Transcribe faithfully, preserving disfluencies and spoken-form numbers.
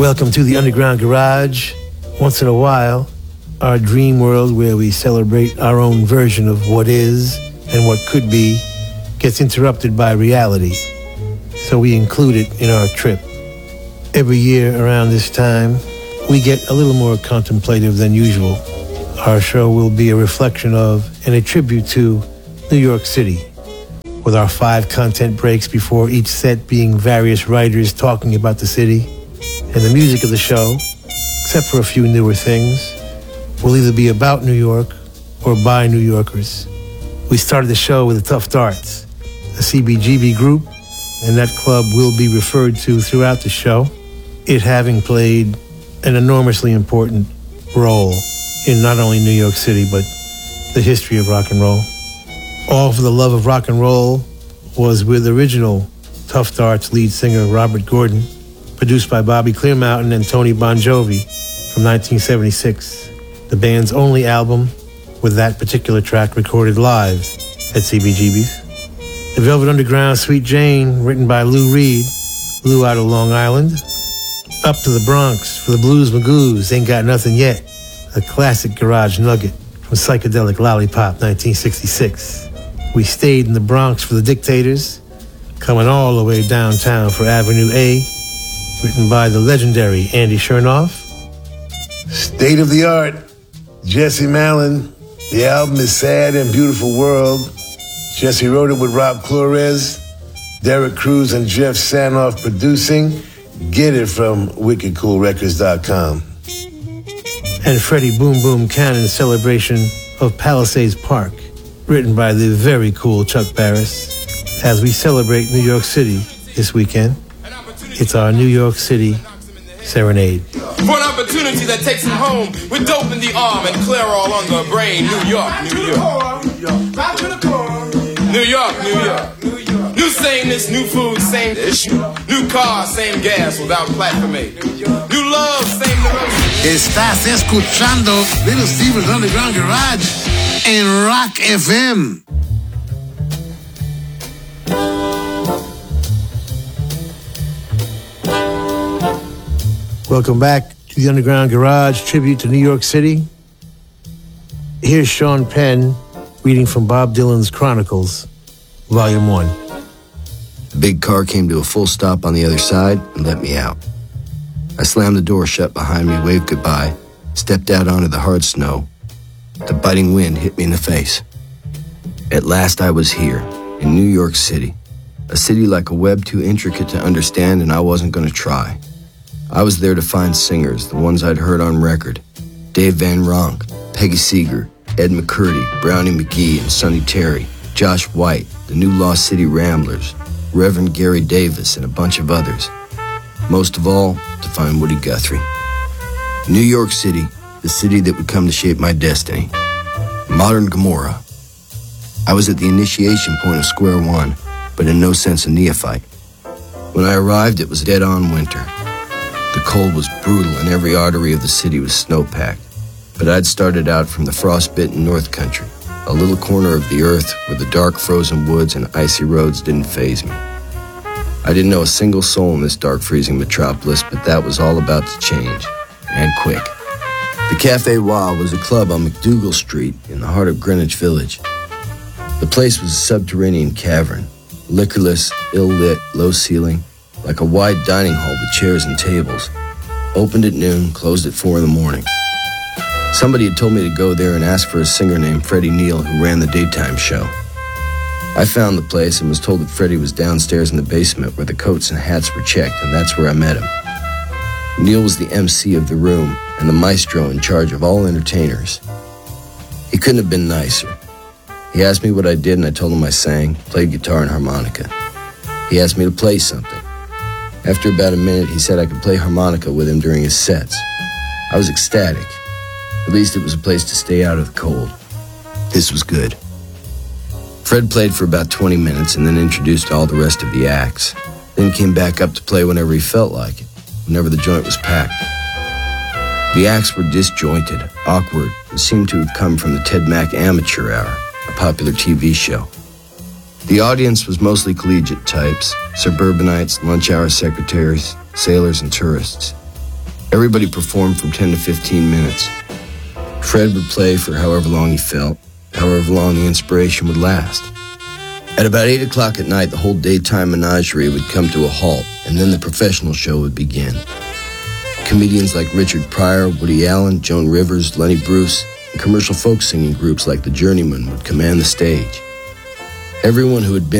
Welcome to the Underground Garage. Once in a while, our dream world where we celebrate our own version of what is and what could be gets interrupted by reality. So we include it in our trip. Every year around this time, we get a little more contemplative than usual. Our show will be a reflection of and a tribute to New York City, with our five content breaks before each set being various writers talking about the city. And the music of the show, except for a few newer things, will either be about New York or by New Yorkers. We started the show with the Tough Darts, a C B G B group, and that club will be referred to throughout the show, it having played an enormously important role in not only New York City, but the history of rock and roll. All for the Love of Rock and Roll was with original Tough Darts lead singer Robert Gordon, produced by Bobby Clearmountain and Tony Bon Jovi from nineteen seventy-six, the band's only album with that particular track recorded live at C B G B's. The Velvet Underground Sweet Jane, written by Lou Reed, Lou out of Long Island. Up to the Bronx for the Blues Magoos, Ain't Got Nothing Yet, a classic garage nugget from Psychedelic Lollipop, nineteen sixty-six. We stayed in the Bronx for the Dictators, coming all the way downtown for Avenue A, written by the legendary Andy Chernoff. State of the Art, Jesse Malin. The album is Sad and Beautiful World. Jesse wrote it with Rob Flores, Derek Cruz, and Jeff Sanoff producing. Get it from wicked cool records dot com. And Freddie Boom Boom Cannon celebration of Palisades Park, written by the very cool Chuck Barris, as we celebrate New York City this weekend. It's our New York City Serenade. For an opportunity that takes him home with dope in the arm and clear all on the brain. New York, New York. New York, New York. New sameness, new food, same issue. New car, same gas without platformate. New love, same neurosis. Estás escuchando Little Steven's Underground Garage en Rock F M. Welcome back to the Underground Garage tribute to New York City. Here's Sean Penn reading from Bob Dylan's Chronicles, Volume one. The big car came to a full stop on the other side and let me out. I slammed the door shut behind me, waved goodbye, stepped out onto the hard snow. The biting wind hit me in the face. At last I was here, in New York City, a city like a web too intricate to understand, and I wasn't going to try. I was there to find singers, the ones I'd heard on record. Dave Van Ronk, Peggy Seeger, Ed McCurdy, Brownie McGee, and Sonny Terry, Josh White, the new Lost City Ramblers, Reverend Gary Davis, and a bunch of others. Most of all, to find Woody Guthrie. New York City, the city that would come to shape my destiny. Modern Gomorrah. I was at the initiation point of square one, but in no sense a neophyte. When I arrived, it was dead-on winter. The cold was brutal and every artery of the city was snow-packed. But I'd started out from the frost-bitten North Country, a little corner of the earth where the dark frozen woods and icy roads didn't faze me. I didn't know a single soul in this dark freezing metropolis, but that was all about to change, and quick. The Café Wa was a club on McDougal Street in the heart of Greenwich Village. The place was a subterranean cavern, liquorless, ill-lit, low-ceiling, like a wide dining hall with chairs and tables. Opened at noon, closed at four in the morning. Somebody had told me to go there and ask for a singer named Freddie Neal who ran the daytime show. I found the place and was told that Freddie was downstairs in the basement where the coats and hats were checked, and that's where I met him. Neal was the M C of the room and the maestro in charge of all entertainers. He couldn't have been nicer. He asked me what I did and I told him I sang, played guitar and harmonica. He asked me to play something. After about a minute, he said I could play harmonica with him during his sets. I was ecstatic. At least it was a place to stay out of the cold. This was good. Fred played for about twenty minutes and then introduced all the rest of the acts. Then came back up to play whenever he felt like it, whenever the joint was packed. The acts were disjointed, awkward, and seemed to have come from the Ted Mack Amateur Hour, a popular T V show. The audience was mostly collegiate types, suburbanites, lunch hour secretaries, sailors, and tourists. Everybody performed from ten to fifteen minutes. Fred would play for however long he felt, however long the inspiration would last. At about eight o'clock at night, the whole daytime menagerie would come to a halt, and then the professional show would begin. Comedians like Richard Pryor, Woody Allen, Joan Rivers, Lenny Bruce, and commercial folk singing groups like the Journeymen would command the stage. Everyone who had been